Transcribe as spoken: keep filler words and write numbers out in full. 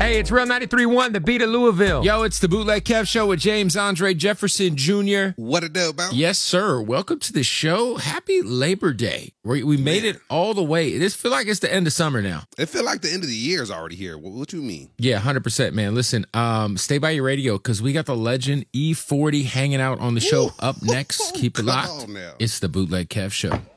Hey, it's Real ninety-three point one, the beat of Louisville. Yo, it's the Bootleg Kev Show with James Andre Jefferson Junior What it do, about? Yes, sir. Welcome to the show. Happy Labor Day. We, we made Man. it all the way. This feel like it's the end of summer now. It feel like the end of the year is already here. What, what you mean? Yeah, one hundred percent, man. Listen, um, stay by your radio because we got the legend E forty hanging out on the show Ooh. up next. Keep it Come locked. on now. It's the Bootleg Kev Show.